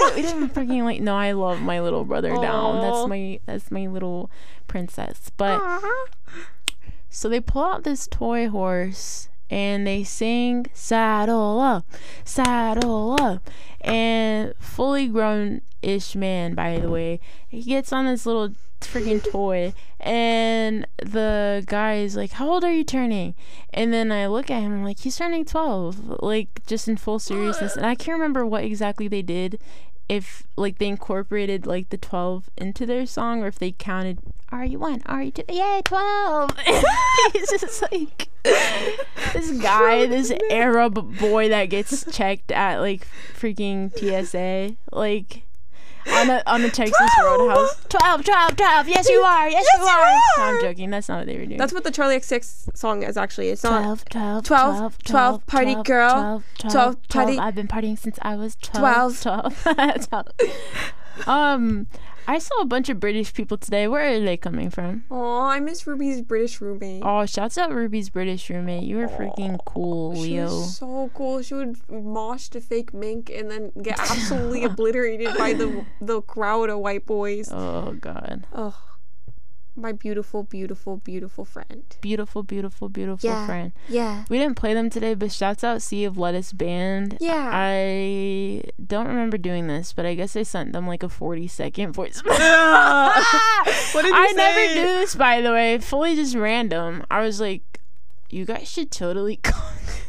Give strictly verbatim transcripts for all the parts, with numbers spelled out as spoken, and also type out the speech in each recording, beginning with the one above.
we didn't freaking like. No, I love my little brother Aww. down. That's my that's my little princess. But Aww. So they pull out this toy horse and they sing "Saddle Up, Saddle Up," and fully grown-ish man, by the way, he gets on this little freaking toy, and the guy is like, "How old are you turning?" And then I look at him, I'm like, he's turning twelve, like, just in full seriousness. And I can't remember what exactly they did, if like they incorporated like the twelve into their song, or if they counted are you one, are you two, yay, twelve. He's just like this guy, this Arab boy that gets checked at like freaking T S A, like on a on the Texas twelve. Roadhouse. twelve, twelve, twelve. Yes, you are. Yes, yes you, you are. are. No, I'm joking. That's not what they were doing. That's what the Charlie X six song is actually. It's not twelve, twelve, twelve, twelve, twelve, party twelve, girl. twelve, twelve, twelve, twelve. party. I've been partying since I was twelve. twelve. twelve. twelve. um, I saw a bunch of British people today. Where are they coming from? Oh, I miss Ruby's British roommate. Oh, shouts out Ruby's British roommate. You were freaking cool, Leo. She was so cool. She would mosh to fake mink and then get absolutely obliterated by the the crowd of white boys. Oh, God. Oh, my beautiful, beautiful, beautiful friend. Beautiful, beautiful, beautiful yeah, friend. Yeah. We didn't play them today, but shouts out Sea of Lettuce Band. Yeah. I don't remember doing this, but I guess I sent them like a forty second voice. What did you I say? never do this, by the way. Fully just random. I was like, you guys should totally call.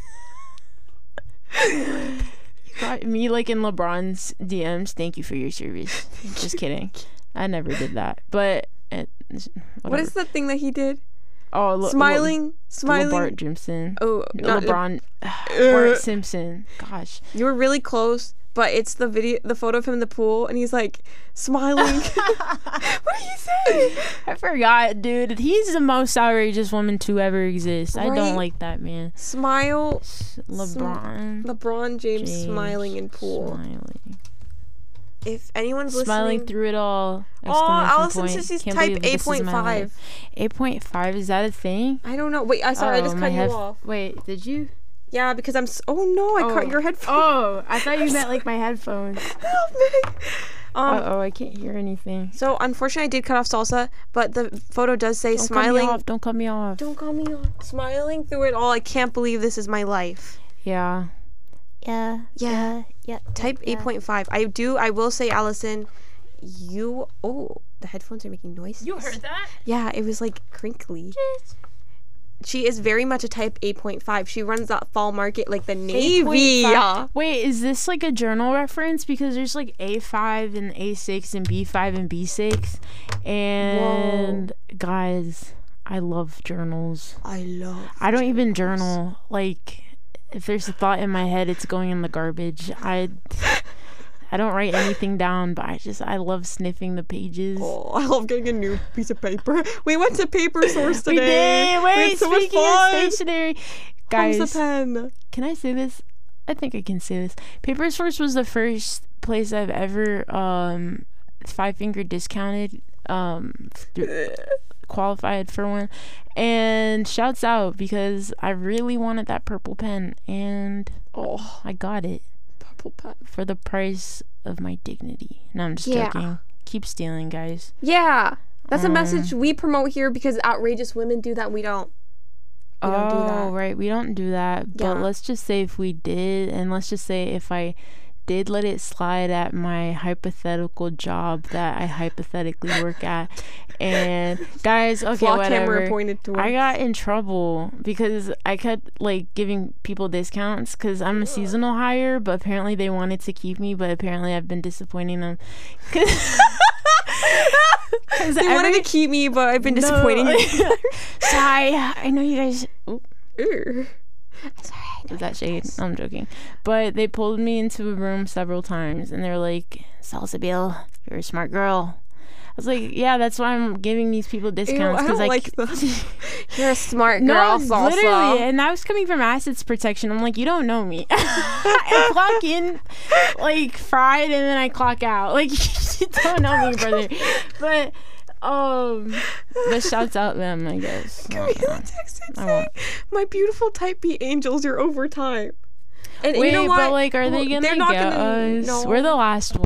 You got me like in LeBron's D Ms. Thank you for your service. Just kidding. I never did that. But it, what is the thing that he did? Oh, Le- smiling, Le- smiling. LeBart Simpson. Oh, not LeBron. Le- Bart Simpson. Gosh, you were really close, but it's the video, the photo of him in the pool, and he's like smiling. What did he say? I forgot, dude. He's the most outrageous woman to ever exist. Right? I don't like that man. Smile. LeBron. Sm- LeBron James, James smiling in pool. Smiling. If anyone's Smiling listening, through it all. Oh, Allison point. says she's Can't type believe this eight is point my five. life. eight point five, is that a thing? I don't know. Wait, I sorry, oh, I just my cut hef- you off. Wait, did you? Yeah, because I'm. S- oh no, I oh. cut your headphones. Oh, I thought you meant like my headphones. Help me. Um, uh oh, I can't hear anything. So unfortunately, I did cut off salsa, but the photo does say Don't smiling. Cut me off. Don't cut me off. Don't cut me off. Smiling through it all. I can't believe this is my life. Yeah. Yeah. Yeah. Yeah. Type yeah. eight point five. I do. I will say, Allison, you. Oh, the headphones are making noise. You heard that? Yeah, it was like crinkly. She is very much a type eight point five. She runs that fall market like the Navy. Yeah. Wait, is this like a journal reference? Because there's like A five and A six and B five and B six. And Whoa. Guys, I love journals. I love I don't journals. even journal. Like, if there's a thought in my head, it's going in the garbage. I... I don't write anything down, but I just, I love sniffing the pages. Oh, I love getting a new piece of paper. We went to Paper Source today. We did. Wait, we had so speaking much fun. of stationery. Guys, Comes the pen. Can I say this? I think I can say this. Paper Source was the first place I've ever um, five finger discounted, um, qualified for one. And shouts out because I really wanted that purple pen, and oh, I got it. Pen. For the price of my dignity. No, I'm just yeah. joking. Keep stealing, guys. Yeah. That's um, a message we promote here because outrageous women do that. We don't. We oh, don't do that. right. We don't do that. Yeah. But let's just say if we did, and let's just say if I did let it slide at my hypothetical job that I hypothetically work at. And guys, okay, Flock whatever. camera pointed to I got in trouble because I kept like giving people discounts because I'm a seasonal hire, but apparently they wanted to keep me, but apparently I've been disappointing them. Cause they every, wanted to keep me, but I've been no, disappointing you. Sorry, I know you guys. Ooh. Sorry. Is that shade? No, I'm joking. But they pulled me into a room several times and they were like, Salsabil, you're a smart girl. I was like, yeah, that's why I'm giving these people discounts. Ew, I don't I like that. You're a smart girl, no, Salsa. Literally, and that was coming from assets protection. I'm like, you don't know me. I clock in like fried and then I clock out. Like, you don't know me, brother. But um, the shouts out them, I guess. Camila texted saying, my beautiful type B angels, you're overtime. And Wait, you know what? but like, are well, they gonna they're not get gonna, us? No. We're the last one.